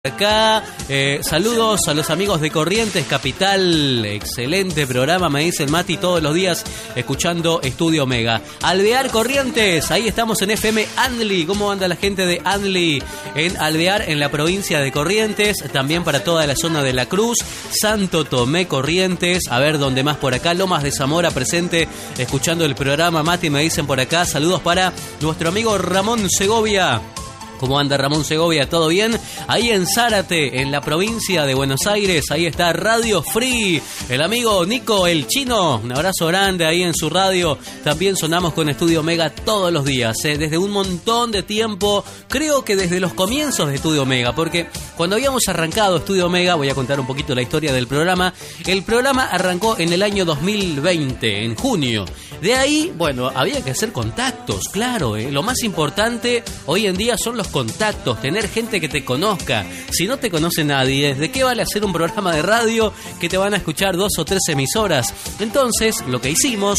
Acá, saludos a los amigos de Corrientes Capital, excelente programa, me dice el Mati, todos los días escuchando Estudio Mega. Alvear Corrientes, ahí estamos en FM Andli. ¿Cómo anda la gente de Andli? En Alvear, en la provincia de Corrientes, también para toda la zona de La Cruz, Santo Tomé Corrientes, a ver dónde más por acá, Lomas de Zamora presente, escuchando el programa. Mati, me dicen por acá, saludos para nuestro amigo Ramón Segovia. ¿Cómo anda Ramón Segovia? ¿Todo bien? Ahí en Zárate, en la provincia de Buenos Aires, ahí está Radio Free, el amigo Nico, el chino. Un abrazo grande ahí en su radio. También sonamos con Estudio Mega todos los días, desde un montón de tiempo. Creo que desde los comienzos de Estudio Mega, porque cuando habíamos arrancado Estudio Mega, voy a contar un poquito la historia del programa. El programa arrancó en el año 2020, en junio. De ahí, bueno, había que hacer contactos, claro. Lo más importante hoy en día son los contactos, tener gente que te conozca. Si no te conoce nadie, ¿de qué vale hacer un programa de radio que te van a escuchar 2 o 3 emisoras? Entonces, lo que hicimos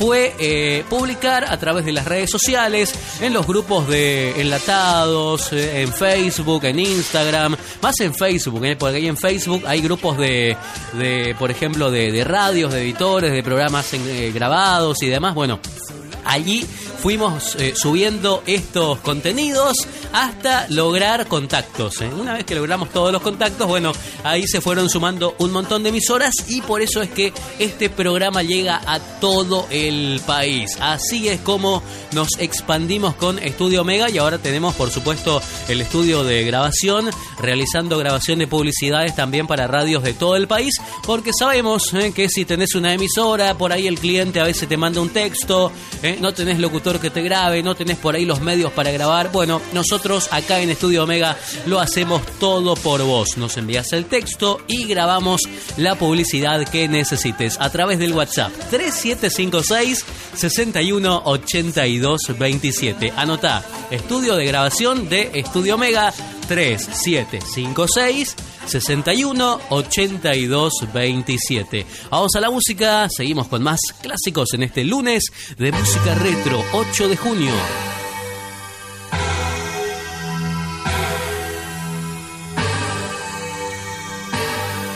fue publicar a través de las redes sociales, en los grupos de enlatados, en Facebook, en Instagram, más en Facebook, porque ahí en Facebook hay grupos de por ejemplo, de radios, de editores, de programas grabados y demás. Bueno, allí fuimos subiendo estos contenidos hasta lograr contactos. Una vez que logramos todos los contactos, bueno, ahí se fueron sumando un montón de emisoras y por eso es que este programa llega a todo el país. Así es como nos expandimos con Estudio Mega y ahora tenemos, por supuesto, el estudio de grabación, realizando grabación de publicidades también para radios de todo el país, porque sabemos que si tenés una emisora, por ahí el cliente a veces te manda un texto, no tenés locutor que te grabe, no tenés por ahí los medios para grabar. Bueno, nosotros acá en Estudio Mega lo hacemos todo por vos. Nos envías el texto y grabamos la publicidad que necesites a través del WhatsApp 3756 61 82 27. Anotá, estudio de grabación de Estudio Mega 3756 61 82 27. Vamos a la música, seguimos con más clásicos en este lunes de música retro, 8 de junio.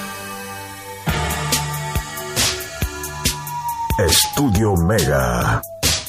Estudio Mega.